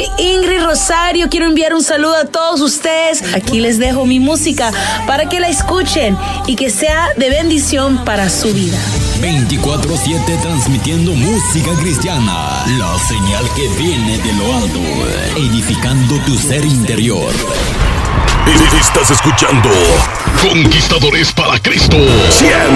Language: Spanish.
Ingrid Rosario. Quiero enviar un saludo a todos ustedes. Aquí les dejo mi música para que la escuchen y que sea de bendición para su vida. 24/7 transmitiendo música cristiana, la señal que viene de lo alto, edificando tu ser interior. Estás escuchando Conquistadores para Cristo 100.9.